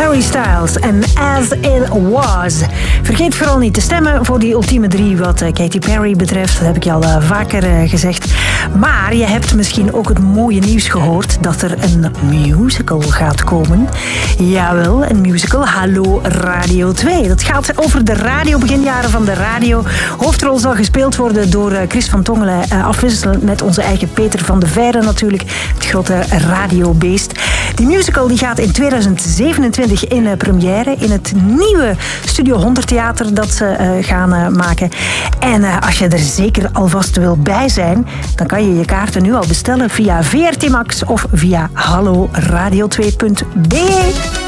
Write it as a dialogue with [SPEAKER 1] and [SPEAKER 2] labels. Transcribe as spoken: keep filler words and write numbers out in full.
[SPEAKER 1] Harry Styles en As It Was. Vergeet vooral niet te stemmen voor die ultieme drie wat Katy Perry betreft. Dat heb ik je al uh, vaker uh, gezegd. Maar je hebt misschien ook het mooie nieuws gehoord dat er een musical gaat komen. Jawel, een musical. Hallo Radio twee. Dat gaat over de radio, beginjaren van de radio. Hoofdrol zal gespeeld worden door uh, Chris van Tongelen. Uh, afwisselend met onze eigen Peter van de Veire natuurlijk. Het grote radiobeest. Die musical die gaat in tweeduizend zevenentwintig in uh, première in het nieuwe Studio honderd Theater dat ze uh, gaan uh, maken. En uh, als je er zeker alvast wil bij zijn, dan kan je je kaarten nu al bestellen via V R T Max of via hallo radio twee punt b e.